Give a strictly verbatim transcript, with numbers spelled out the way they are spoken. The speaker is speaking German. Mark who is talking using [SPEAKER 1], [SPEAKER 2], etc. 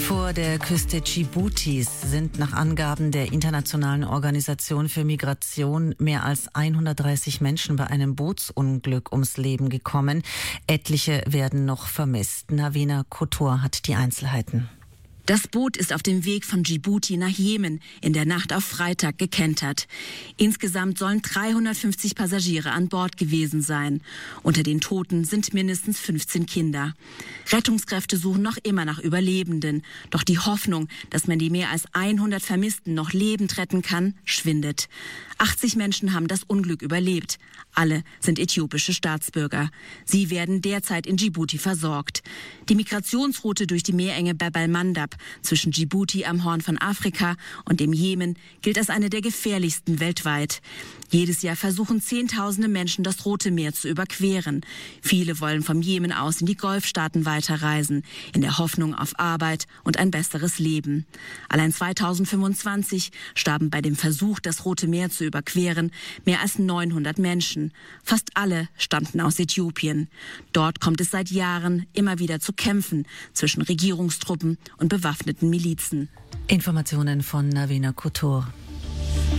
[SPEAKER 1] Vor der Küste Dschibutis sind nach Angaben der Internationalen Organisation für Migration mehr als hundertdreißig Menschen bei einem Bootsunglück ums Leben gekommen. Etliche werden noch vermisst. Navina Kotor hat die Einzelheiten.
[SPEAKER 2] Das Boot ist auf dem Weg von Dschibuti nach Jemen in der Nacht auf Freitag gekentert. Insgesamt sollen dreihundertfünfzig Passagiere an Bord gewesen sein. Unter den Toten sind mindestens fünfzehn Kinder. Rettungskräfte suchen noch immer nach Überlebenden. Doch die Hoffnung, dass man die mehr als hundert Vermissten noch lebend retten kann, schwindet. achtzig Menschen haben das Unglück überlebt. Alle sind äthiopische Staatsbürger. Sie werden derzeit in Dschibuti versorgt. Die Migrationsroute durch die Meerenge Bab el-Mandab zwischen Dschibuti am Horn von Afrika und dem Jemen gilt als eine der gefährlichsten weltweit. Jedes Jahr versuchen Zehntausende Menschen, das Rote Meer zu überqueren. Viele wollen vom Jemen aus in die Golfstaaten weiterreisen, in der Hoffnung auf Arbeit und ein besseres Leben. Allein zweitausendfünfundzwanzig starben bei dem Versuch, das Rote Meer zu überqueren, mehr als neunhundert Menschen. Fast alle stammten aus Äthiopien. Dort kommt es seit Jahren immer wieder zu Kämpfen zwischen Regierungstruppen und bewaffneten Milizen.
[SPEAKER 1] Informationen von Navina Kotor.